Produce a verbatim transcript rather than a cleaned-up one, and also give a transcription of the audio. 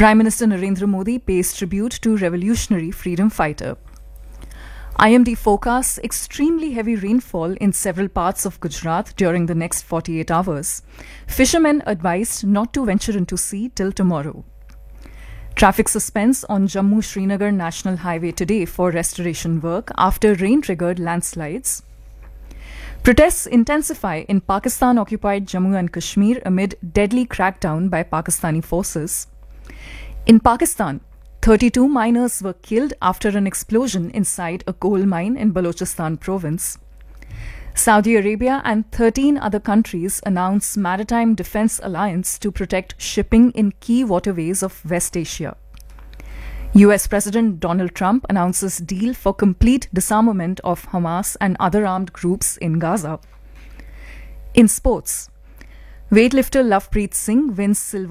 Prime Minister Narendra Modi pays tribute to revolutionary freedom fighter. I M D forecasts extremely heavy rainfall in several parts of Gujarat during the next forty-eight hours. Fishermen advised not to venture into sea till tomorrow. Traffic suspense on Jammu-Srinagar National Highway today for restoration work after rain-triggered landslides. Protests intensify in Pakistan-occupied Jammu and Kashmir amid deadly crackdown by Pakistani forces. In Pakistan, thirty-two miners were killed after an explosion inside a coal mine in Balochistan province. Saudi Arabia and thirteen other countries announce maritime defense alliance to protect shipping in key waterways of West Asia. U S President Donald Trump announces deal for complete disarmament of Hamas and other armed groups in Gaza. In sports, weightlifter Lovepreet Singh wins silver